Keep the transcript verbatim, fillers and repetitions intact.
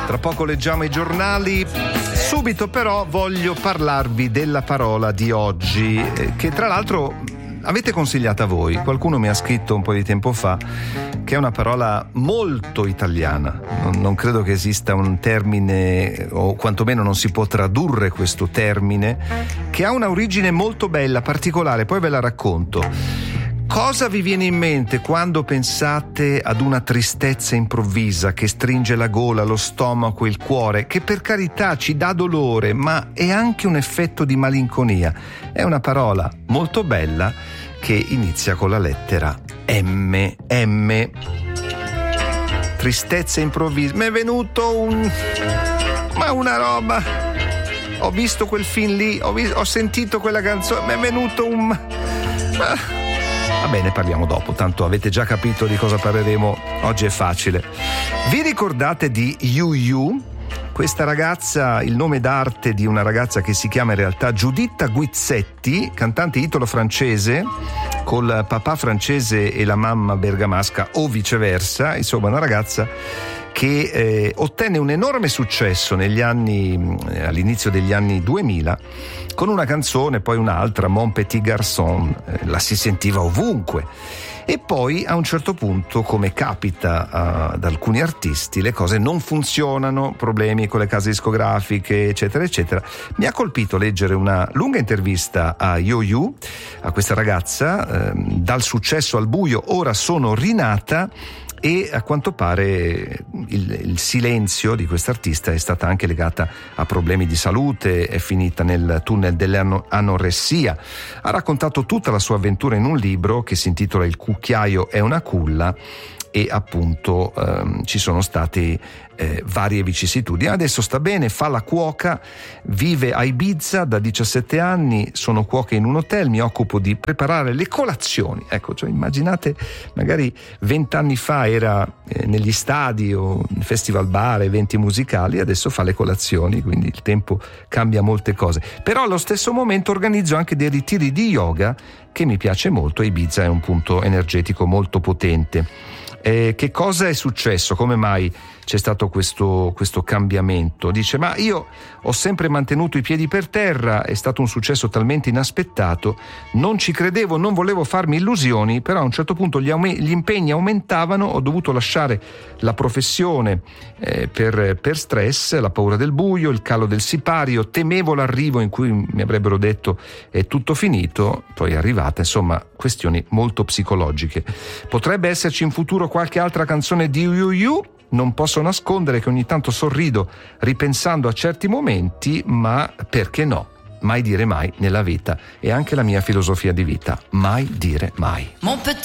Tra poco leggiamo i giornali. Subito però voglio parlarvi della parola di oggi, che tra l'altro avete consigliata voi. Qualcuno mi ha scritto un po' di tempo fa che è una parola molto italiana. Non, non credo che esista un termine, o quantomeno non si può tradurre questo termine, che ha una origine molto bella, particolare, poi ve la racconto. Cosa vi viene in mente quando pensate ad una tristezza improvvisa che stringe la gola, lo stomaco e il cuore, che per carità ci dà dolore, ma è anche un effetto di malinconia? È una parola molto bella che inizia con la lettera M. M. Tristezza improvvisa. Mi è venuto un... ma una roba... Ho visto quel film lì, ho, vis... ho sentito quella canzone, mi è venuto un... Ma... Va bene, parliamo dopo, tanto avete già capito di cosa parleremo, oggi è facile. Vi ricordate di Yu Yu? Questa ragazza, il nome d'arte di una ragazza che si chiama in realtà Giuditta Guizzetti, cantante italo-francese, col papà francese e la mamma bergamasca o viceversa, insomma una ragazza che eh, ottenne un enorme successo negli anni, eh, all'inizio degli anni duemila, con una canzone, poi un'altra, Mon Petit Garçon, eh, la si sentiva ovunque. E poi a un certo punto, come capita uh, ad alcuni artisti, le cose non funzionano, problemi con le case discografiche, eccetera, eccetera. Mi ha colpito leggere una lunga intervista a Yu Yu, a questa ragazza, eh, dal successo al buio, ora sono rinata. E a quanto pare il, il silenzio di quest'artista è stata anche legata a problemi di salute, è finita nel tunnel dell'anoressia. Ha raccontato tutta la sua avventura in un libro che si intitola Il cucchiaio è una culla, e appunto ehm, ci sono state eh, varie vicissitudini. Adesso sta bene, fa la cuoca, vive a Ibiza da diciassette anni, sono cuoca in un hotel, mi occupo di preparare le colazioni. Ecco, cioè immaginate, magari vent'anni fa era eh, negli stadi o festival bar, eventi musicali, adesso fa le colazioni, quindi il tempo cambia molte cose. Però allo stesso momento organizzo anche dei ritiri di yoga che mi piace molto, Ibiza è un punto energetico molto potente. Eh, che cosa è successo? Come mai c'è stato questo, questo cambiamento? Dice: ma io ho sempre mantenuto i piedi per terra, è stato un successo talmente inaspettato, non ci credevo, non volevo farmi illusioni, però a un certo punto gli, aume- gli impegni aumentavano, ho dovuto lasciare la professione eh, per, per stress, la paura del buio, il calo del sipario, temevo l'arrivo in cui mi avrebbero detto è tutto finito, poi è arrivata, insomma questioni molto psicologiche. Potrebbe esserci in futuro qualche altra canzone di Yu Yu? Non posso nascondere che ogni tanto sorrido ripensando a certi momenti, ma perché no? Mai dire mai nella vita, è anche la mia filosofia di vita, mai dire mai. Mon petit